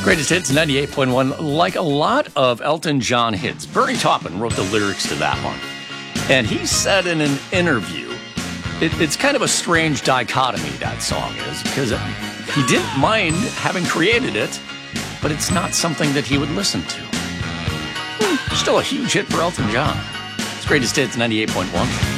Greatest Hits 98.1. Like a lot of Elton John hits, Bernie Taupin wrote the lyrics to that one. And he said in an interview, it's kind of a strange dichotomy, that song is, because he didn't mind having created it, but it's not something that he would listen to. Still a huge hit for Elton John. It's Greatest Hits 98.1.